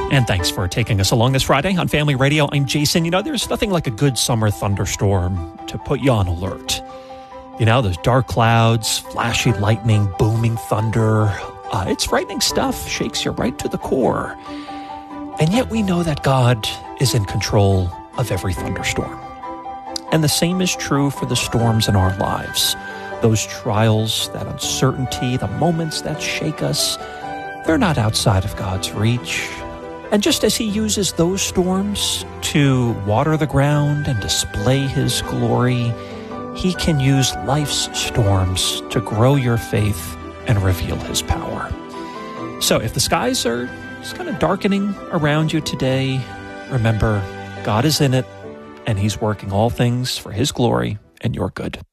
And thanks for taking us along this Friday on Family Radio. I'm Jason. There's nothing like a good summer thunderstorm to put you on alert. Those dark clouds, flashy lightning, booming thunder. It's frightening stuff, shakes you right to the core. And yet we know that God is in control of every thunderstorm. And the same is true for the storms in our lives. Those trials, that uncertainty, the moments that shake us, they're not outside of God's reach. And just as He uses those storms to water the ground and display His glory, He can use life's storms to grow your faith and reveal His power. So if the skies are just kind of darkening around you today, remember, God is in it, and He's working all things for His glory and your good.